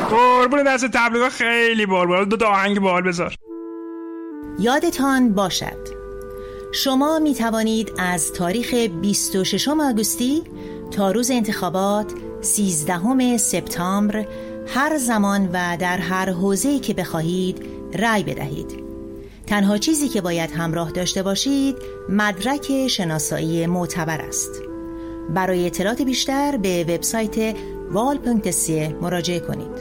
قربون دست تبلیغات خیلی بال دو آهنگ بال بذار. یادتان باشد شما می توانید از تاریخ 26 آگوستی تا روز انتخابات 13 سپتامبر هر زمان و در هر حوزه‌ای که بخواهید رأی بدهید. تنها چیزی که باید همراه داشته باشید مدرک شناسایی معتبر است. برای اطلاعات بیشتر به وبسایت val.se مراجعه کنید.